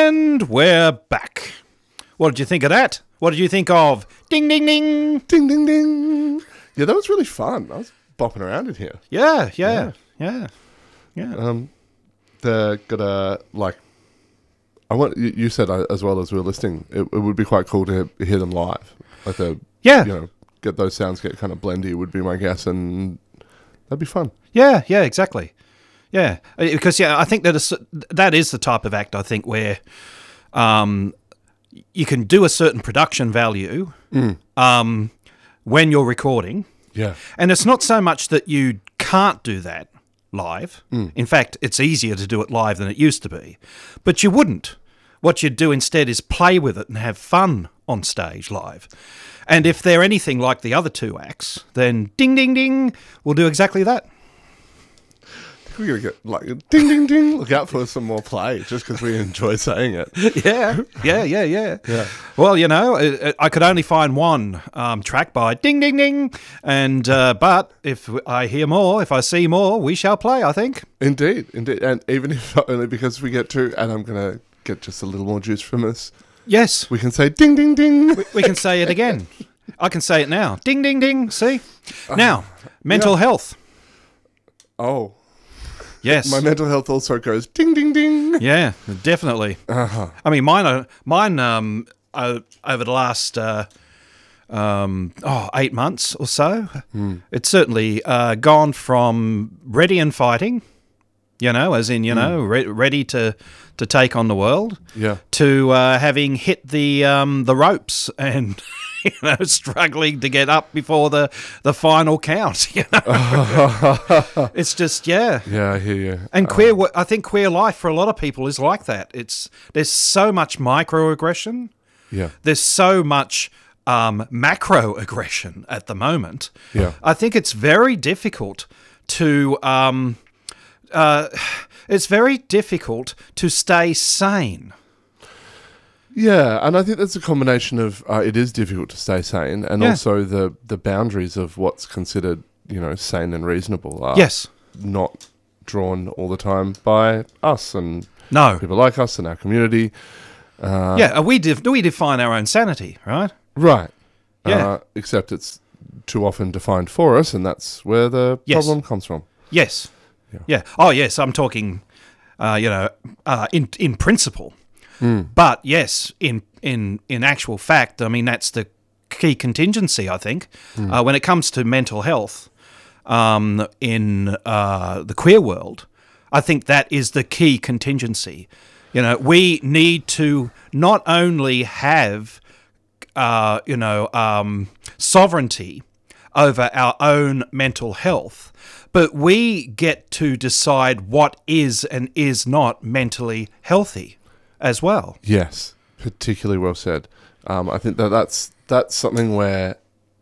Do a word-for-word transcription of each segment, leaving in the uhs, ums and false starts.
And we're back. What did you think of that? What did you think of Ding Ding Ding? Ding, ding, ding. Yeah, that was really fun. I was bopping around in here. Yeah, yeah, yeah, yeah. Um, they're gonna, like, I want, you, you said uh, as well as we were listening, it, it would be quite cool to hear them live. Like, the, Yeah. you know, get those sounds get kind of blendy would be my guess, and that'd be fun. Yeah, yeah, exactly. Yeah, because yeah, I think that is, that is the type of act I think where um, you can do a certain production value Mm. um, when you're recording, Yeah. and it's not so much that you can't do that live. Mm. In fact, it's easier to do it live than it used to be, but you wouldn't. What you'd do instead is play with it and have fun on stage live. And if they're anything like the other two acts, then Ding Ding Ding will do exactly that. We're going to get, like, ding, ding, ding. Look out for some more play, just because we enjoy saying it. Yeah, yeah, yeah, yeah. Yeah. Well, you know, I, I could only find one um, track by Ding Ding Ding, and uh, but if I hear more, if I see more, we shall play, I think. Indeed, indeed. And even if only because we get to, and I'm going to get just a little more juice from this, Yes, we can say ding, ding, ding. we can say it again. I can say it now. Ding Ding Ding, see? Now, mental yeah. health. Oh. Yes. My mental health also goes ding, ding, ding. Yeah, definitely. Uh-huh. I mean, mine, are, mine um, uh, over the last uh, um, oh, eight months or so, Mm. it's certainly uh, gone from ready and fighting, you know, as in, you know, re- ready to, to take on the world, Yeah. to uh, having hit the um, the ropes and, you know, struggling to get up before the, the final count, you know. It's just, yeah. Yeah, I hear you. And queer, wo- I think queer life for a lot of people is like that. It's there's so much microaggression. Yeah. There's so much um, macroaggression at the moment. Yeah. I think it's very difficult to. Um, uh, it's very difficult to stay sane. Yeah, and I think that's a combination of uh, it is difficult to stay sane, and Yeah. also the the boundaries of what's considered, you know, sane and reasonable are Yes. not drawn all the time by us and No. people like us and our community. Uh, Yeah. We def- we define our own sanity, right? Right. Yeah. Uh, except it's too often defined for us, and that's where the Yes. problem comes from. Yes. Yeah. Yeah. Oh, yes. I'm talking, uh, you know, uh, in in principle. Mm. But yes, in in in actual fact, I mean that's the key contingency. I think uh, when it comes to mental health um, in uh, the queer world, I think that is the key contingency. You know, we need to not only have uh, you know um, sovereignty over our own mental health, but we get to decide what is and is not mentally healthy as well. Yes, particularly well said. Um, I think that that's that's something where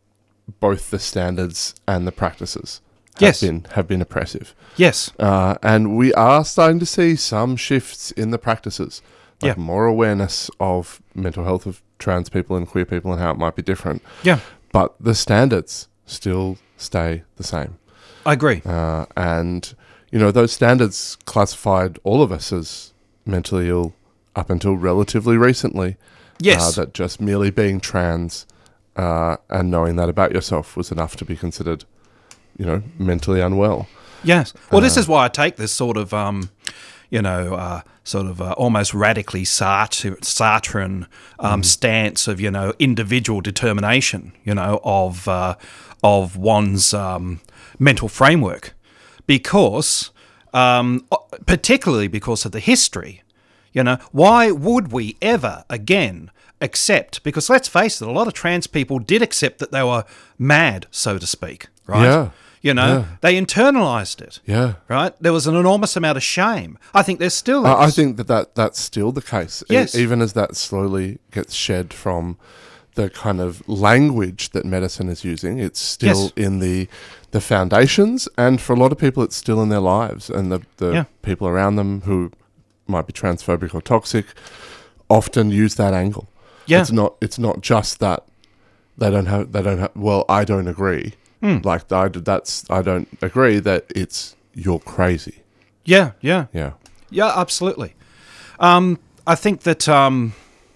both the standards and the practices have Yes. been have been oppressive, Yes. uh, and we are starting to see some shifts in the practices, like Yeah. more awareness of mental health of trans people and queer people and how it might be different. Yeah, But the standards still stay the same, I agree. uh, and you know those standards classified all of us as mentally ill up until relatively recently. Yes. Uh, that just merely being trans uh, and knowing that about yourself was enough to be considered, you know, mentally unwell. Yes. Well, this Uh, is why I take this sort of, um, you know, uh, sort of uh, almost radically Sartre, Sartrean um, stance of, you know, individual determination, you know, of uh, of one's um, mental framework, because, um, particularly because of the history. You know, why would we ever again accept? Because let's face it, a lot of trans people did accept that they were mad, so to speak, right? Yeah. You know, Yeah. they internalized it, Yeah. right? There was an enormous amount of shame. I think there still is. I I think that, that that's still the case. E- Yes. even as that slowly gets shed from the kind of language that medicine is using, it's still Yes. in the the foundations, and for a lot of people, it's still in their lives, and the, the Yeah. people around them who might be transphobic or toxic often use that angle. Yeah. It's not it's not just that they don't have they don't have well, I don't agree. Hmm. Like I that's I don't agree that it's you're crazy. Yeah, yeah. Yeah. Yeah, absolutely. Um, I think that um,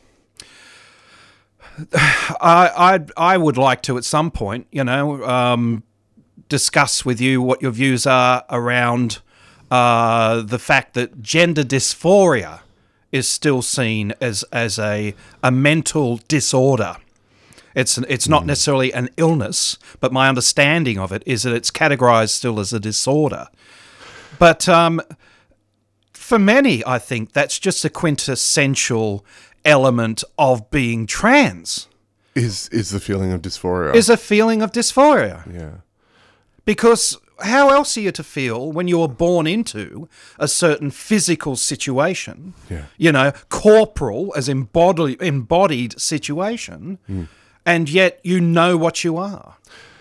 I, I I would like to at some point, you know, um, discuss with you what your views are around uh, the fact that gender dysphoria is still seen as as a a mental disorder. It's it's not necessarily an illness, but my understanding of it is that it's categorized still as a disorder. But um, for many, I think that's just a quintessential element of being trans. Is is the feeling of dysphoria? Is a feeling of dysphoria. Yeah. Because how else are you to feel when you're born into a certain physical situation, Yeah. you know, corporal as embodied, embodied situation, Mm. and yet you know what you are?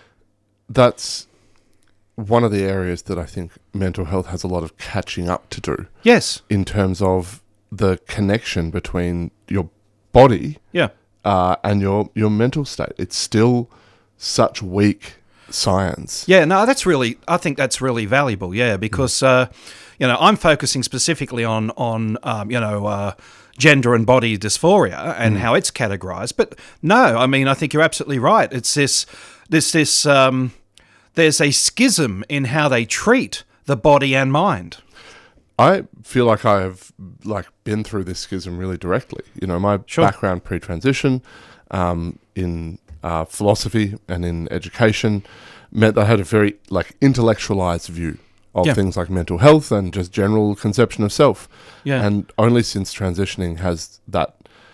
That's one of the areas that I think mental health has a lot of catching up to do Yes. in terms of the connection between your body Yeah. uh, and your, your mental state. It's still such weak science. Yeah, no, that's really, I think that's really valuable, yeah, because, uh, you know, I'm focusing specifically on, on um, you know, uh, gender and body dysphoria and how it's categorized. But no, I mean, I think you're absolutely right. It's this, this, this, um, there's a schism in how they treat the body and mind. I feel like I have like been through this schism really directly. You know, my Sure. background pre-transition um, in uh, philosophy and in education meant that I had a very like intellectualized view of Yeah. things like mental health and just general conception of self. Yeah. And only since transitioning has that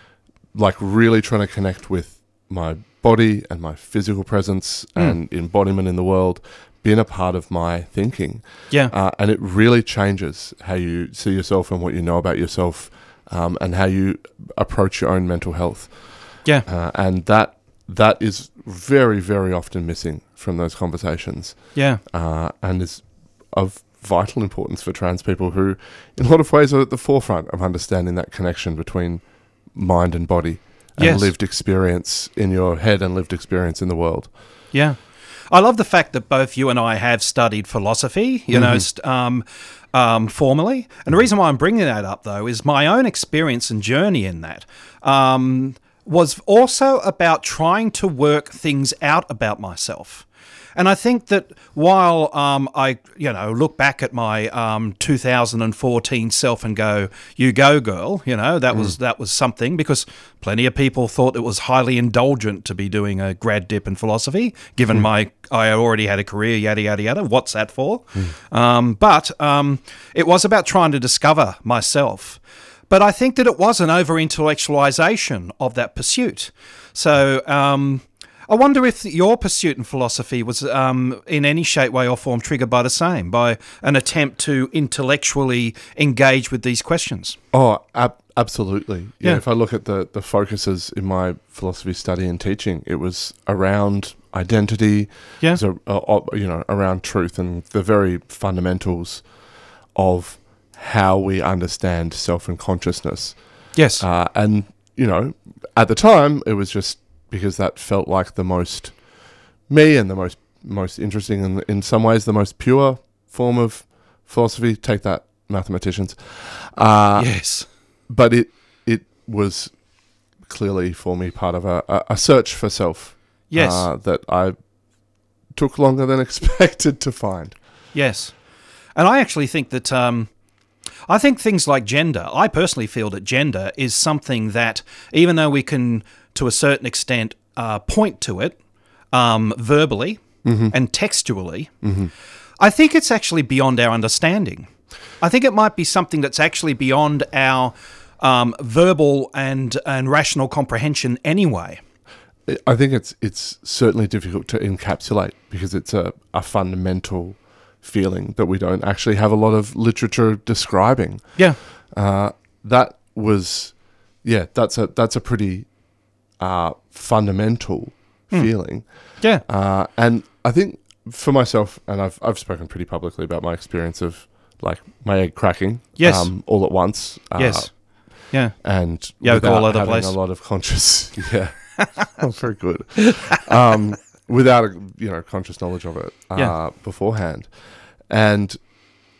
like really trying to connect with my body and my physical presence Mm. and embodiment in the world been a part of my thinking. Yeah. Uh, and it really changes how you see yourself and what you know about yourself, um, and how you approach your own mental health. Yeah. Uh, and that that is very, very often missing from those conversations, Yeah. uh, and is of vital importance for trans people who, in a lot of ways, are at the forefront of understanding that connection between mind and body and Yes. lived experience in your head and lived experience in the world. Yeah. I love the fact that both you and I have studied philosophy, you know, st- um, um, formally. And the reason why I'm bringing that up, though, is my own experience and journey in that um, was also about trying to work things out about myself. And I think that while um, I, you know, look back at my um, two thousand fourteen self and go, "You go, girl," you know, that was that was something, because plenty of people thought it was highly indulgent to be doing a grad dip in philosophy, given my I already had a career, yada yada yada. What's that for? Um, but um, it was about trying to discover myself. But I think that it was an over-intellectualization of that pursuit. So. Um, I wonder if your pursuit in philosophy was um, in any shape, way or form triggered by the same, by an attempt to intellectually engage with these questions. Oh, ab- absolutely. Yeah, Yeah. if I look at the, the focuses in my philosophy study and teaching, it was around identity, Yeah. it was a, a- a- you know, around truth and the very fundamentals of how we understand self and consciousness. Yes. Uh, and, you know, at the time, it was just because that felt like the most me and the most most interesting and in some ways the most pure form of philosophy. Take that, mathematicians. Uh, yes. But it it was clearly for me part of a, a, a search for self. Yes. Uh, that I took longer than expected to find. Yes. And I actually think that, um, I think things like gender, I personally feel that gender is something that, even though we can, to a certain extent, uh, point to it um, verbally and textually, I think it's actually beyond our understanding. I think it might be something that's actually beyond our um, verbal and, and rational comprehension anyway. I think it's it's certainly difficult to encapsulate because it's a, a fundamental feeling that we don't actually have a lot of literature describing. Yeah. Uh, that was, yeah, that's a that's a pretty uh, fundamental feeling. Yeah. Uh, and I think for myself, and I've I've spoken pretty publicly about my experience of like my egg cracking, Yes. um, all at once. Uh, Yes. Yeah. and Yolk without all over the having place. a lot of conscious, yeah, oh, very good. Um, without a, you know conscious knowledge of it uh, Yeah. beforehand, and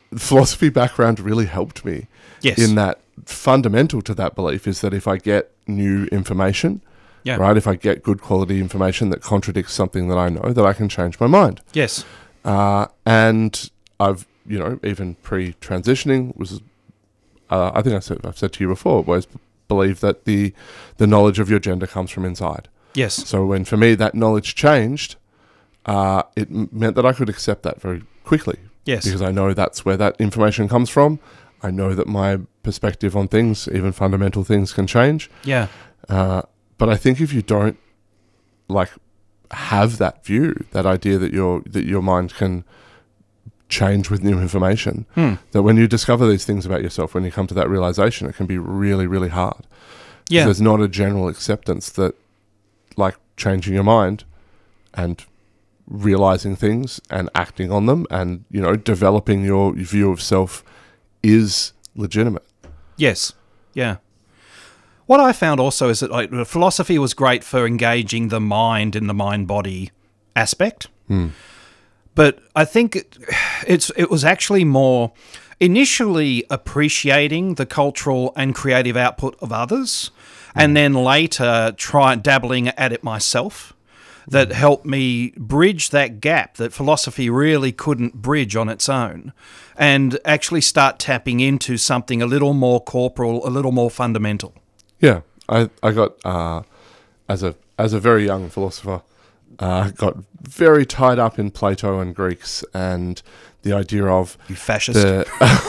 philosophy background really helped me. Yes. In that, fundamental to that belief is that if I get new information, Yeah. right, if I get good quality information that contradicts something that I know, that I can change my mind. Yes. Uh, and I've, you know, even pre-transitioning was, uh, I think I said, I've said to you before, always believe that the the knowledge of your gender comes from inside. Yes. So when for me that knowledge changed, uh, it m- meant that I could accept that very quickly. Yes. Because I know that's where that information comes from. I know that my perspective on things, even fundamental things, can change. Yeah. Uh, but I think if you don't like have that view, that idea that your that your mind can change with new information, Hmm. that when you discover these things about yourself, when you come to that realization, it can be really, really hard. 'Cause Yeah. there's not a general acceptance that, like, changing your mind and realizing things and acting on them and, you know, developing your view of self is legitimate. Yes. Yeah. What I found also is that like, philosophy was great for engaging the mind in the mind-body aspect. Hmm. But I think it, it's it was actually more initially appreciating the cultural and creative output of others, and then later try dabbling at it myself. That helped me bridge that gap that philosophy really couldn't bridge on its own, and actually start tapping into something a little more corporal, a little more fundamental. Yeah, I I got uh, as a as a very young philosopher, uh, got very tied up in Plato and Greeks and the idea of You fascist. the.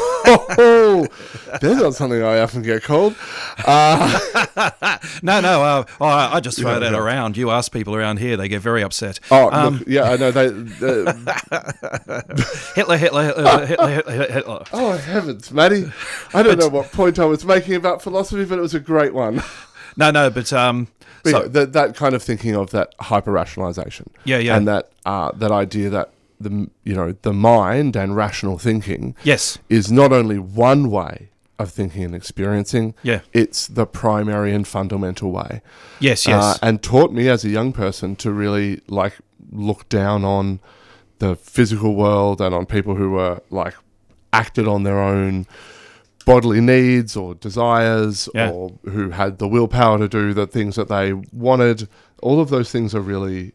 Oh, there's not something I often get called. Uh, no, no, uh, oh, I just throw Yeah, that yeah. around. You ask people around here, they get very upset. oh, Um, look, yeah, I know. They, they, Hitler, Hitler, Hitler, Hitler, Hitler, Hitler. oh, heavens, Matty. I don't know what point I was making about philosophy, but it was a great one. No, no, but um, But so, yeah, that, that kind of thinking of that hyper-rationalization. Yeah, yeah. And that, uh, that idea that the, you know, the mind and rational thinking yes, is not only one way of thinking and experiencing, Yeah. it's the primary and fundamental way. yes, yes, Uh, and taught me as a young person to really like look down on the physical world and on people who were like acted on their own bodily needs or desires, Yeah. or who had the willpower to do the things that they wanted. All of those things are really,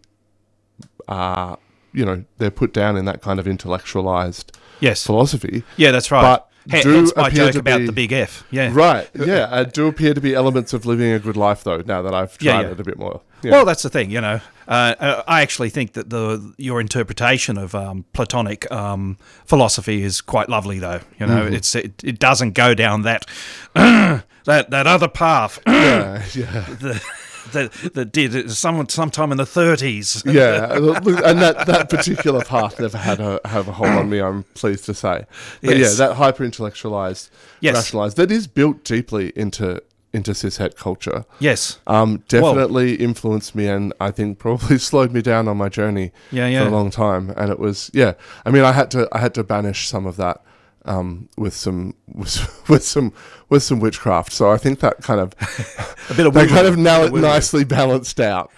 uh, you know, they're put down in that kind of intellectualized yes. philosophy. Yeah, that's right. But H- do hence my appear joke to about be- the big F. Yeah. Right, yeah, uh, do appear to be elements of living a good life, though, now that I've Yeah, tried yeah. it a bit more. Yeah. Well, that's the thing, you know. Uh, uh, I actually think that the your interpretation of um, Platonic um, philosophy is quite lovely, though. You know, Mm-hmm. it's it, it doesn't go down that that that other path yeah, yeah. that, that that did it some sometime in the thirties. Yeah, look, and that, that particular path never had a have a hold on me, I'm pleased to say. But Yes. yeah, that hyper intellectualized, Yes. rationalized, that is built deeply into into cishet culture. Yes. Um, definitely influenced me, and I think probably slowed me down on my journey Yeah, yeah. for a long time. And it was, yeah, I mean, I had to I had to banish some of that um, with some with, with some with some witchcraft. So I think that kind of A bit of they woo-woo. kind of now A bit of woo-woo. nicely balanced out,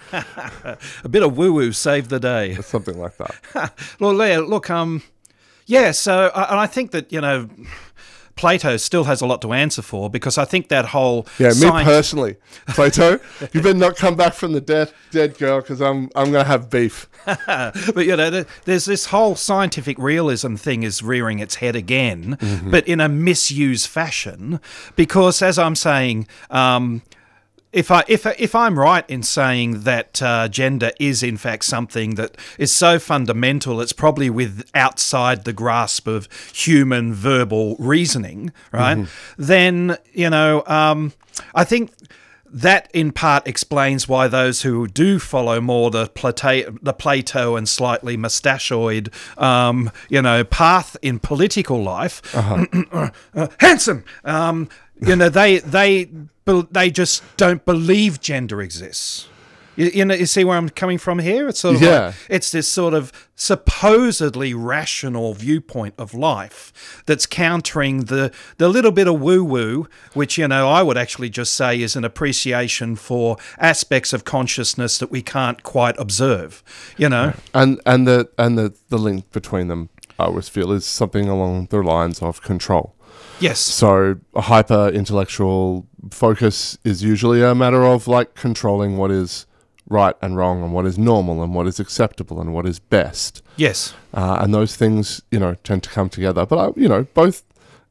A bit of woo woo saved the day. something like that. Well, Leah, look, um, yeah. So, uh, and I think that you know, Plato still has a lot to answer for, because I think that whole Yeah, me science- personally, Plato, you better not come back from the dead, dead girl, because I'm I'm gonna have beef. But you know, th- there's this whole scientific realism thing is rearing its head again, but in a misused fashion. Because, as I'm saying, um, if I if I- if I'm right in saying that uh, gender is in fact something that is so fundamental, it's probably with outside the grasp of human verbal reasoning, right? Then you know, um, I think. That in part explains why those who do follow more the Plata- the Plato and slightly mustachioid, um, you know, path in political life, uh, handsome, um, you know, they they be- they just don't believe gender exists. You, you know, you see where I'm coming from here? It's sort of Yeah. like, it's this sort of supposedly rational viewpoint of life that's countering the the little bit of woo-woo, which, you know, I would actually just say is an appreciation for aspects of consciousness that we can't quite observe, you know? And and the and the, the link between them I always feel, is something along the lines of control. Yes. So a hyper intellectual focus is usually a matter of like controlling what is right and wrong and what is normal and what is acceptable and what is best. Yes. Uh, and those things, you know, tend to come together. But, I, you know, both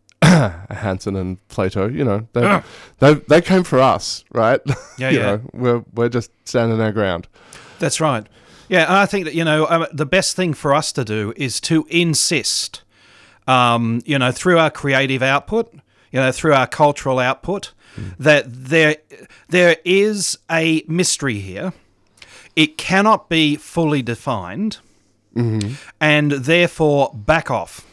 Hansen and Plato, you know, they, Ah. they they came for us, right? Yeah, you yeah. know, we're, we're just standing our ground. That's right. Yeah, and I think that, you know, um, the best thing for us to do is to insist, um, you know, through our creative output, you know, through our cultural output, mm. that there there is a mystery here. It cannot be fully defined, Mm-hmm. and therefore back off.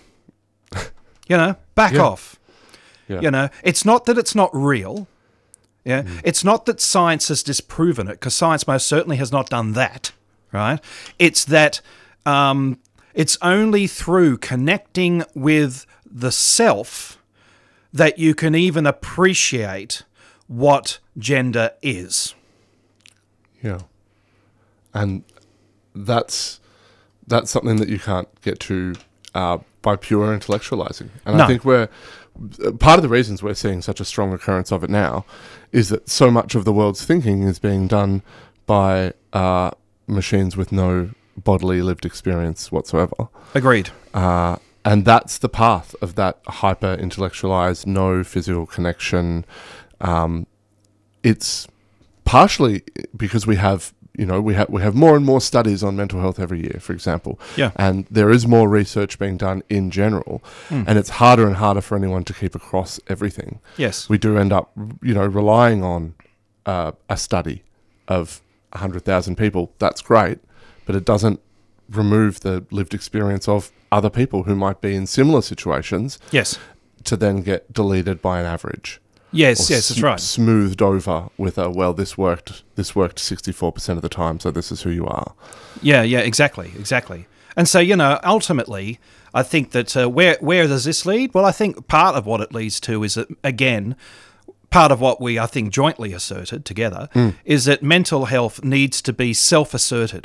You know, back Yeah. off. Yeah. You know, it's not that it's not real. Yeah, Mm. it's not that science has disproven it, because science most certainly has not done that. Right? It's that um, it's only through connecting with the self that you can even appreciate what gender is. Yeah. And that's that's something that you can't get to uh, by pure intellectualizing. And No. I think we're part of the reasons we're seeing such a strong occurrence of it now is that so much of the world's thinking is being done by uh, machines with no bodily lived experience whatsoever. Agreed. Uh, and that's the path of that hyper intellectualized, no physical connection. Um, it's partially because we have, you know, we have we have more and more studies on mental health every year, for example. Yeah. And there is more research being done in general, Mm. and it's harder and harder for anyone to keep across everything. Yes. We do end up, you know, relying on uh, a study of one hundred thousand people. That's great, but it doesn't remove the lived experience of other people who might be in similar situations Yes. to then get deleted by an average. Yes. Or Yes. That's sm- right. Smoothed over with a, well, this worked, this worked sixty-four percent of the time, so this is who you are. Yeah. Yeah. Exactly. Exactly. And so, you know, ultimately, I think that uh, where where does this lead? Well, I think part of what it leads to is that, again, part of what we, I think, jointly asserted together Mm. is that mental health needs to be self-asserted.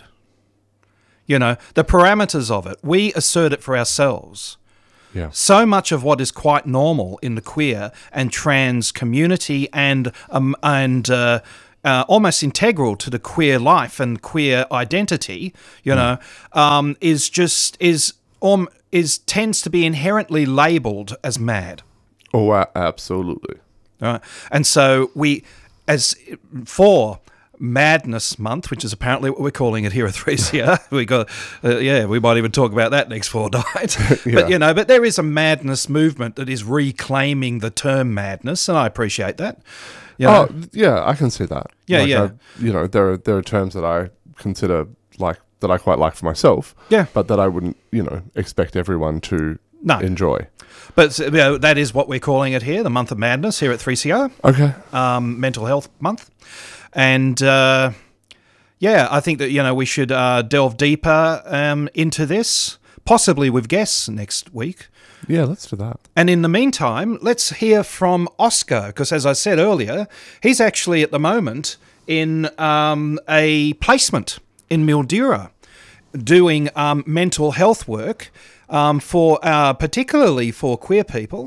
You know, the parameters of it, we assert it for ourselves. Yeah. So much of what is quite normal in the queer and trans community and um, and uh, uh, almost integral to the queer life and queer identity, you know, um, is just is um, is tends to be inherently labelled as mad. Oh, uh, absolutely. Right. And so we, as for Madness Month, which is apparently what we're calling it here at three C R, we got, uh, yeah, we might even talk about that next fortnight. Yeah. But you know, but there is a madness movement that is reclaiming the term madness, and I appreciate that. You know? Oh, yeah, I can see that. Yeah, Like, yeah. I, you know, there are there are terms that I consider like that I quite like for myself. Yeah. but that I wouldn't, you know, expect everyone to No. enjoy. But you know, that is what we're calling it here, the month of madness here at three C R, Okay. um, Mental Health Month. And uh, yeah, I think that, you know, we should uh, delve deeper um, into this, possibly with guests next week. Yeah, let's do that. And in the meantime, let's hear from Oscar, because as I said earlier, he's actually at the moment in um, a placement in Mildura doing um, mental health work um, for uh, particularly for queer people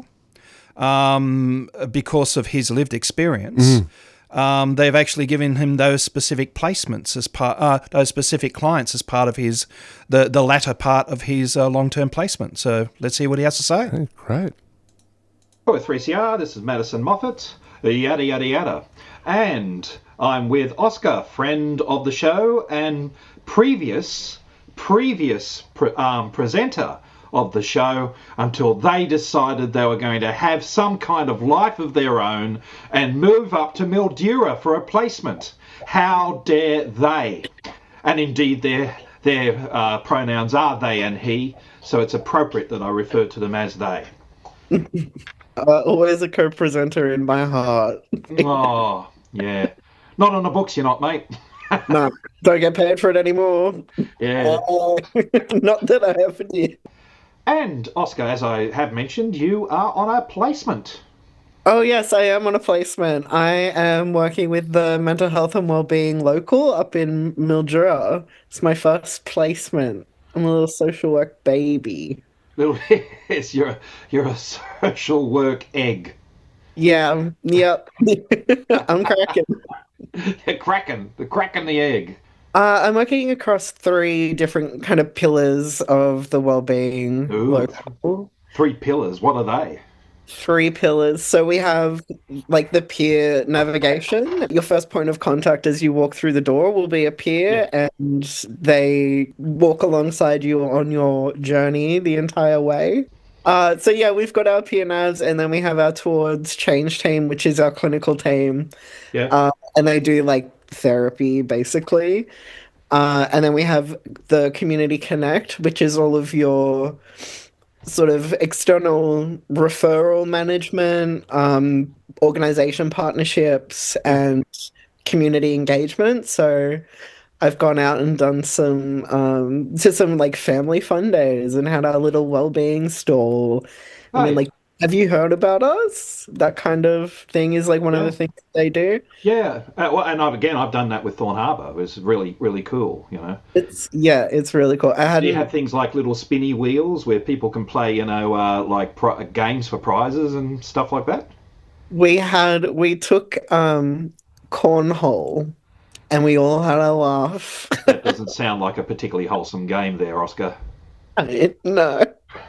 um, because of his lived experience. Um, they've actually given him those specific placements as part, uh, those specific clients as part of his, the, the latter part of his uh, long-term placement. So let's hear what he has to say. Hey, great. Hello, three C R. This is Madison Moffat, yada, yada, yada. And I'm with Oscar, friend of the show and previous, previous pre- um, presenter of the show until they decided they were going to have some kind of life of their own and move up to Mildura for a placement. How dare they? And indeed, their their uh, pronouns are they and he, so it's appropriate that I refer to them as they. Uh, always a co-presenter in my heart. Oh, yeah. Not on the books, you're not, mate. No, don't get paid for it anymore. Yeah. Not that I have yet. And, Oscar, as I have mentioned, you are on a placement. Oh yes, I am on a placement. I am working with the Mental Health and Wellbeing Local up in Mildura. It's my first placement. I'm a little social work baby. Little yes, you're a, you're a social work egg. Yeah, yep. I'm cracking. They're cracking, they're cracking the egg. Uh, I'm working across three different kind of pillars of the well-being Ooh, th- local. three pillars. What are they? Three pillars. So we have like the peer navigation. Your first point of contact as you walk through the door will be a Yeah. peer, and they walk alongside you on your journey the entire way. Uh, so yeah, we've got our peer navs, and then we have our towards change team, which is our clinical team, Yeah. uh, and they do like therapy basically. Uh, and then we have the community connect, which is all of your sort of external referral management, um, organization partnerships, Yeah. and community engagement. So I've gone out and done some um, to some like family fun days and had our little well-being stall. And then Hey. like, have you heard about us? That kind of thing is like one of the Yeah. things they do. Yeah. Uh, well, and I've, again, I've done that with Thorn Harbour. It was really, really cool. You know. It's yeah, it's really cool. I Do you have hadn't. things like little spinny wheels where people can play, you know, uh, like pri- games for prizes and stuff like that? We had we took um cornhole and we all had a laugh. That doesn't sound like a particularly wholesome game there, Oscar. No,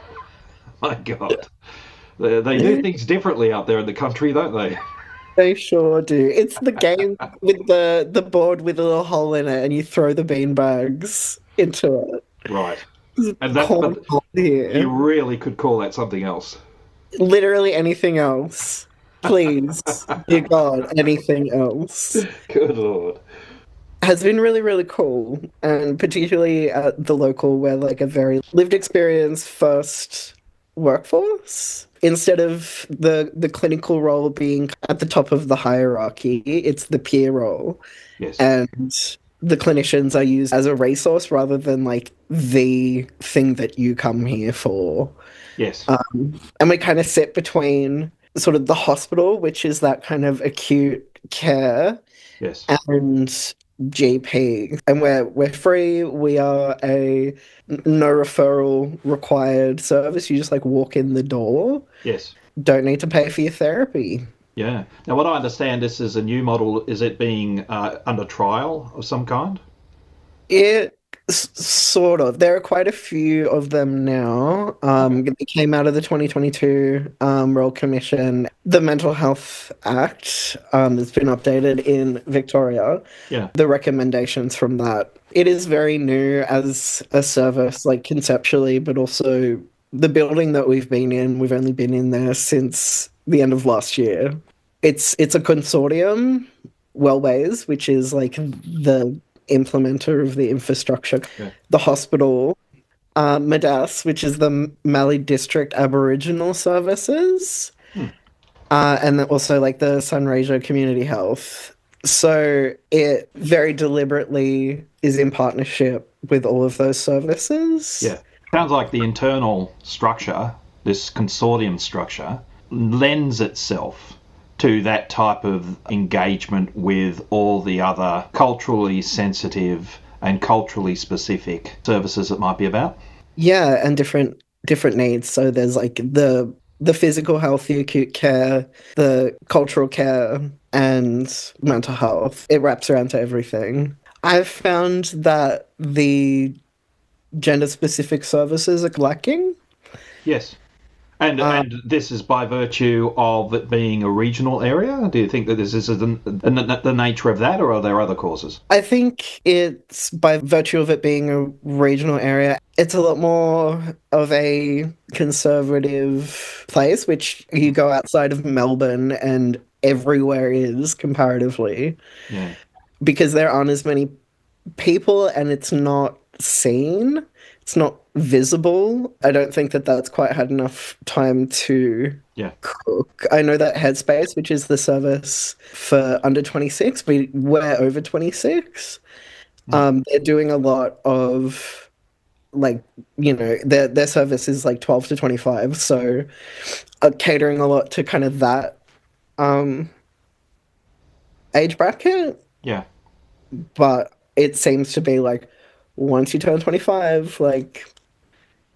My God. They, they do things differently out there in the country, don't they? they sure do. It's the game with the the board with a little hole in it, and you throw the bean bags into it. Right. And that, but Cornhole you here. really could call that something else. Literally anything else. Please, dear God, anything else. Good Lord. Has been really, really cool. And particularly at the local, where like a very lived experience first workforce. Instead of the the clinical role being at the top of the hierarchy, it's the peer role. Yes. And the clinicians are used as a resource rather than like the thing that you come here for. Yes. Um, and we kind of sit between sort of the hospital, which is that kind of acute care, Yes. and G P. And we're we're free. We are a n- no referral required service. You just like walk in the door. Yes. Don't need to pay for your therapy. Yeah. Now, what I understand, this is a new model. Is it being uh, under trial of some kind? It s- sort of. There are quite a few of them now. Um, they came out of the twenty twenty-two um, Royal Commission. The Mental Health Act um, has been updated in Victoria. Yeah. The recommendations from that. It is very new as a service, like conceptually, but also the building that we've been in, we've only been in there since the end of last year. It's it's a consortium, Wellways, which is like the implementer of the infrastructure, Yeah. the hospital, uh, Madas, which is the Mallee District Aboriginal Services, uh, and then also like the Sunraysia Community Health. So it very deliberately is in partnership with all of those services. Yeah. Sounds like the internal structure, this consortium structure, lends itself to that type of engagement with all the other culturally sensitive and culturally specific services that might be about. Yeah, and different different needs. So there's like the the physical health, the acute care, the cultural care, and mental health. It wraps around to everything. I've found that the gender specific services are lacking. Yes. And Um, and this is by virtue of it being a regional area? Do you think that this is the, the, the nature of that, or are there other causes? I think it's by virtue of it being a regional area, it's a lot more of a conservative place, which you go outside of Melbourne and everywhere is comparatively, Yeah. because there aren't as many people and it's not seen, it's not visible. I don't think that that's quite had enough time to Yeah. cook. I know that Headspace, which is the service for under twenty-six, we we're over twenty-six. Um, they're doing a lot of like, you know, their their service is like twelve to twenty-five, so uh, catering a lot to kind of that um age bracket. Yeah. But it seems to be like once you turn twenty-five, like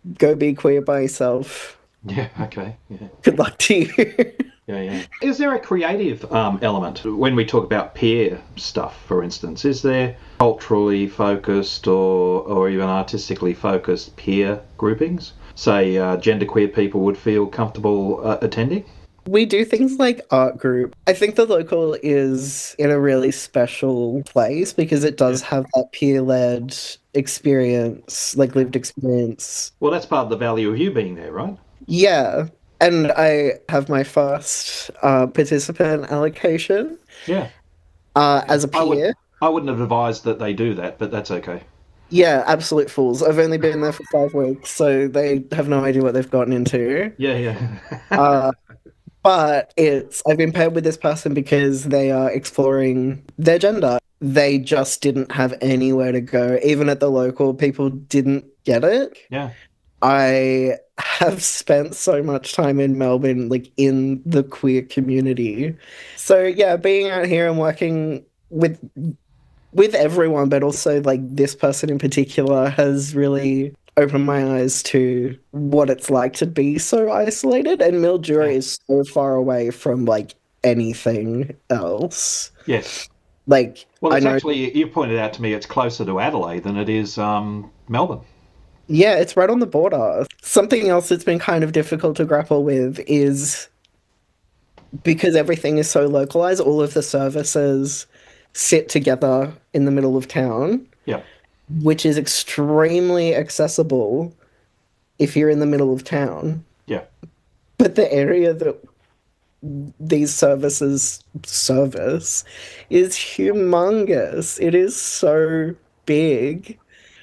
go be queer by yourself. Yeah, okay. Yeah. Good luck to you. Yeah, yeah. Is there a creative um, element when we talk about peer stuff, for instance? Is there culturally focused or, or even artistically focused peer groupings? Say, uh, genderqueer people would feel comfortable uh, attending? We do things like art group. I think the local is in a really special place because it does have that peer-led experience, like lived experience. Well, that's part of the value of you being there, right? Yeah. And I have my first uh, participant allocation Yeah. uh, as a peer. I, would, I wouldn't have advised that they do that, but that's okay. Yeah, absolute fools. I've only been there for five weeks, so they have no idea what they've gotten into. Yeah, yeah. uh, but it's I've been paired with this person because they are exploring their gender. They just didn't have anywhere to go. Even at the local, people didn't get it. Yeah. I have spent so much time in Melbourne, like in the queer community. So yeah, being out here and working with with everyone, but also like this person in particular has really opened my eyes to what it's like to be so isolated. And Mildura Yeah. is so far away from like anything else. Yes. Like Well, I it's know, actually, you pointed out to me it's closer to Adelaide than it is um, Melbourne. yeah, it's right on the border. Something else that's been kind of difficult to grapple with is because everything is so localized, all of the services sit together in the middle of town, Yeah. which is extremely accessible if you're in the middle of town. Yeah. But the area that these services service is humongous. It is so big.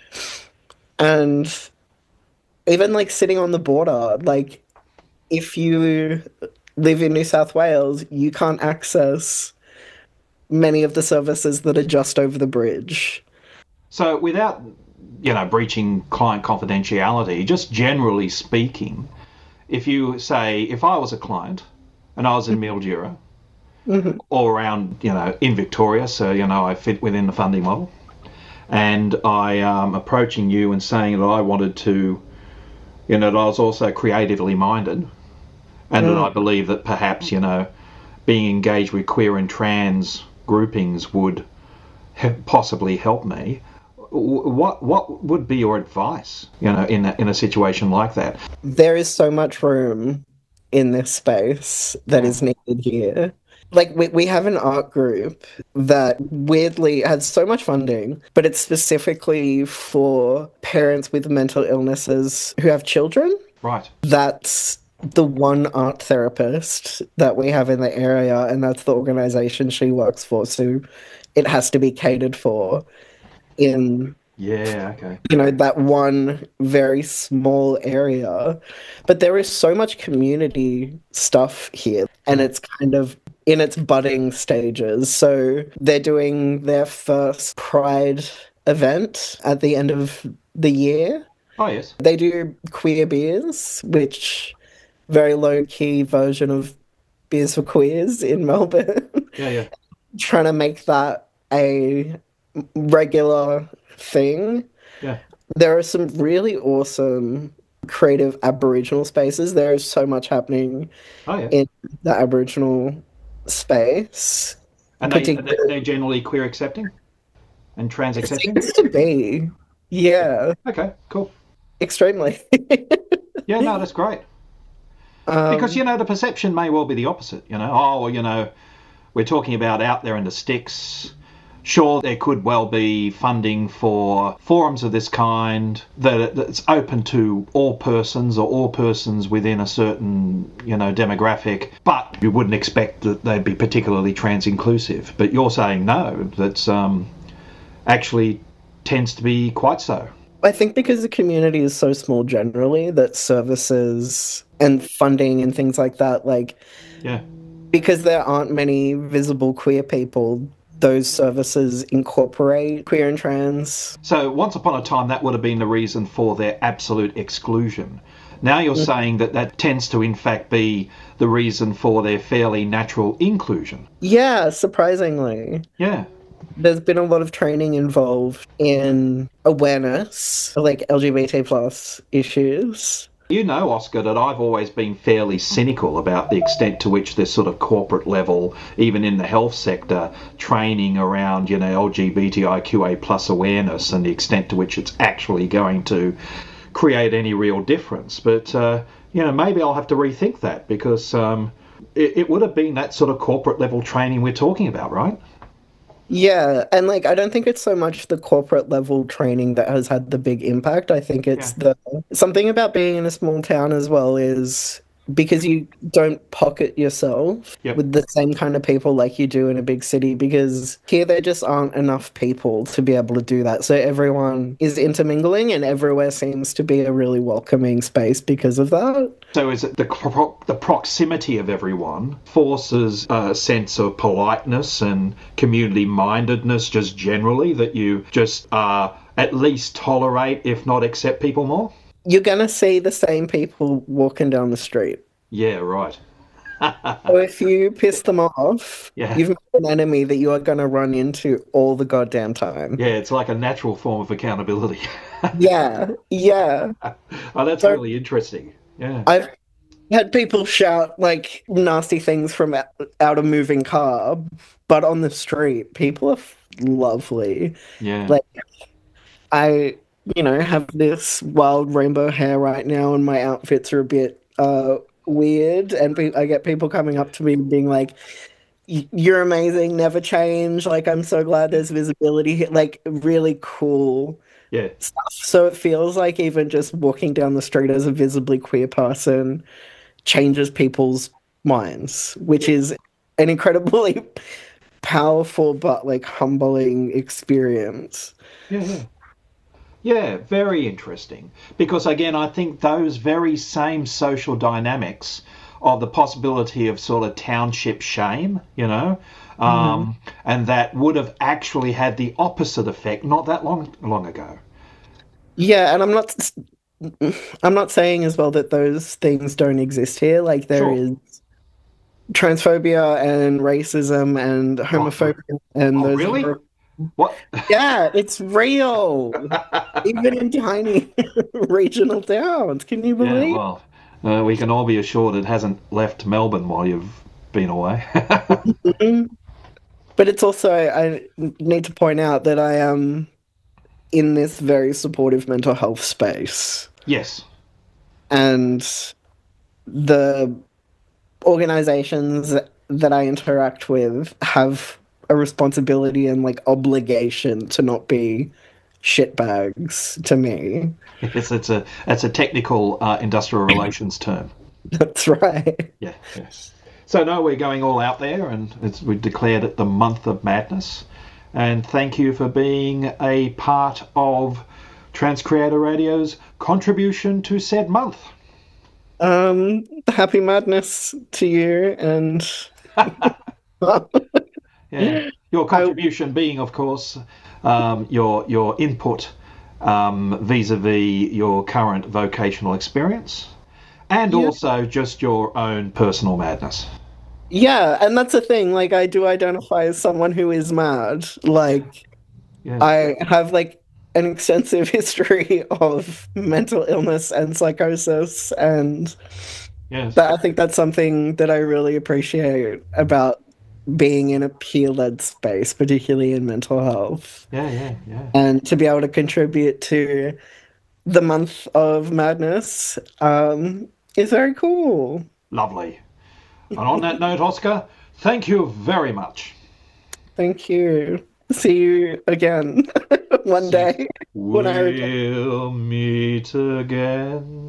And even like sitting on the border, like if you live in New South Wales, you can't access many of the services that are just over the bridge. So without, you know, breaching client confidentiality, just generally speaking, if you say, if I was a client and I was in Mildura Mm-hmm. or around, you know, in Victoria, so, you know, I fit within the funding model, and I am approaching you and saying that I wanted to, you know, that I was also creatively minded and Mm. that I believe that perhaps, you know, being engaged with queer and trans groupings would he- possibly help me. W- What what would be your advice, you know, in a, in a situation like that? There is so much room in this space that is needed here. Like, we, we have an art group that weirdly has so much funding, but it's specifically for parents with mental illnesses who have children. Right. That's the one art therapist that we have in the area, and that's the organization she works for. So it has to be catered for in, Yeah. Okay. you know, that one very small area. But there is so much community stuff here, and it's kind of in its budding stages. So they're doing their first Pride event at the end of the year. Oh yes. They do queer beers, which very low key version of Beers for Queers in Melbourne. Yeah. Yeah. Trying to make that a regular thing. Yeah. There are some really awesome creative Aboriginal spaces. There is so much happening Oh yeah. in the Aboriginal space. And they, particularly- they they're generally queer accepting and trans It accepting. seems to be. Yeah, Okay. Cool. extremely. Yeah. No, that's great. Um, Because, you know, the perception may well be the opposite, you know. Oh, well, you know, we're talking about out there in the sticks. Sure, there could well be funding for forums of this kind that that's open to all persons or all persons within a certain, you know, demographic, but you wouldn't expect that they'd be particularly trans inclusive. But you're saying no, that's um, actually tends to be quite so. I think because the community is so small generally, that services and funding and things like that, like, Yeah. because there aren't many visible queer people, those services incorporate queer and trans. So once upon a time, that would have been the reason for their absolute exclusion. Now you're saying that that tends to, in fact, be the reason for their fairly natural inclusion. Yeah, surprisingly. Yeah. there's been a lot of training involved in awareness of like L G B T plus issues. You know, Oscar, that I've always been fairly cynical about the extent to which this sort of corporate level, even in the health sector, training around, you know, L G B T I Q A plus awareness and the extent to which it's actually going to create any real difference. But, uh, you know, maybe I'll have to rethink that because um, it, it would have been that sort of corporate level training we're talking about, right? Yeah, and like I don't think it's so much the corporate level training that has had the big impact. I think it's Yeah. the something about being in a small town as well is because you don't pocket yourself Yep. with the same kind of people like you do in a big city because here there just aren't enough people to be able to do that. So everyone is intermingling and everywhere seems to be a really welcoming space because of that. So is it the pro- the proximity of everyone forces a sense of politeness and community mindedness just generally that you just uh, at least tolerate, if not accept people more? You're gonna see the same people walking down the street. Yeah, right. So if you piss them off, Yeah. you've made an enemy that you are going to run into all the goddamn time. Yeah, it's like a natural form of accountability. Yeah, yeah. Oh, that's So- really interesting. Yeah. I've had people shout like nasty things from out, out a moving car, but on the street, people are f- lovely. Yeah. Like, I, you know, have this wild rainbow hair right now, and my outfits are a bit uh, weird. And pe- I get people coming up to me and being like, "Y- "You're amazing, never change." Like, I'm so glad there's visibility here. Like, really cool Yeah. stuff. So it feels like even just walking down the street as a visibly queer person changes people's minds, which is an incredibly powerful but like humbling experience. Yeah, yeah. Yeah, very interesting. Because again, I think those very same social dynamics of the possibility of sort of township shame, you know, um, and that would have actually had the opposite effect not that long long ago. Yeah, and I'm not I'm not saying as well that those things don't exist here. Like there Sure. is transphobia and racism and homophobia and Oh, those really? What? Yeah, it's real. Even in tiny regional towns. Can you Yeah, believe? well, uh, we can all be assured it hasn't left Melbourne while you've been away. Mhm. But it's also, I need to point out that I am in this very supportive mental health space. Yes. And the organizations that I interact with have a responsibility and like obligation to not be shitbags to me. It's, it's a it's a technical uh, industrial relations term. That's right. Yeah, yes. So no, we're going all out there, and it's, we declared it the month of madness. And thank you for being a part of Transcreator Radio's contribution to said month. Um, happy madness to you and Yeah, your contribution being, of course, um, your your input um, vis-a-vis your current vocational experience, and Yeah. also just your own personal madness. yeah, and that's the thing. Like, I do identify as someone who is mad. Like, Yeah. I have like an extensive history of mental illness and psychosis, and Yes. that I think that's something that I really appreciate about being in a peer-led space, particularly in mental health, Yeah, yeah, yeah. and to be able to contribute to the month of madness um, is very cool. Lovely. And on that note, Oscar, thank you very much. Thank you. See you again one day. When I We'll meet again.